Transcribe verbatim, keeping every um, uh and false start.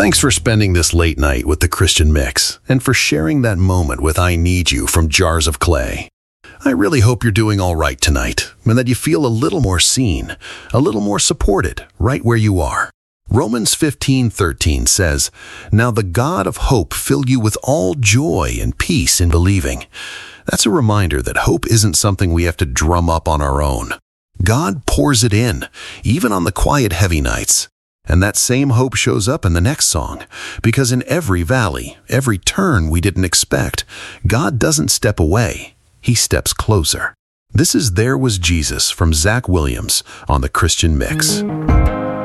Thanks for spending this late night with the Christian Mix and for sharing that moment with I Need You from Jars of Clay. I really hope you're doing all right tonight and that you feel a little more seen, a little more supported right where you are. Romans fifteen thirteen says, "Now the God of hope fill you with all joy and peace in believing." That's a reminder that hope isn't something we have to drum up on our own. God pours it in, even on the quiet, heavy nights. And that same hope shows up in the next song, because in every valley, every turn we didn't expect, God doesn't step away, He steps closer. This is There Was Jesus from Zach Williams on the Christian Mix.